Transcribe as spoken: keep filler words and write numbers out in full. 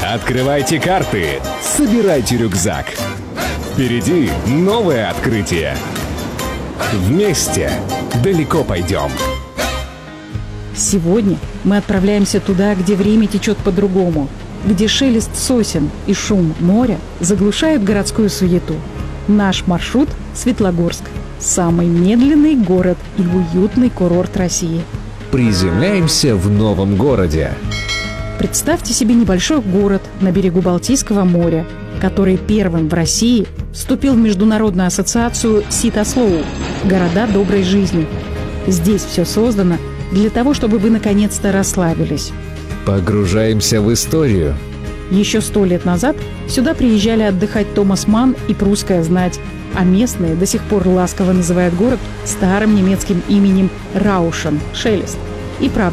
Открывайте карты, собирайте рюкзак. Впереди новое открытие. Вместе далеко пойдем. Сегодня мы отправляемся туда, где время течет по-другому, где шелест сосен и шум моря заглушают городскую суету. Наш маршрут – Светлогорск, самый медленный город и уютный курорт России. Приземляемся в новом городе. Представьте себе небольшой город на берегу Балтийского моря, который первым в России вступил в Международную ассоциацию Ситослоу – «Города доброй жизни». Здесь все создано для того, чтобы вы наконец-то расслабились. Погружаемся в историю. Еще сто лет назад сюда приезжали отдыхать Томас Манн и прусская знать, а местные до сих пор ласково называют город старым немецким именем Раушен – Шелест. И правда,